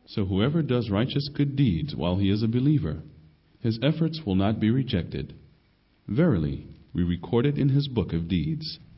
So whoever does righteous good deeds while he is a believer, his efforts will not be rejected. Verily, we record it in his book of deeds.